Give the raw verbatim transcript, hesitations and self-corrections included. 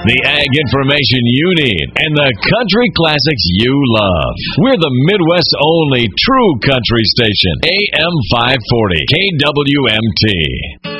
The ag information you need and the country classics you love. We're the Midwest's only true country station. A M five forty K W M T.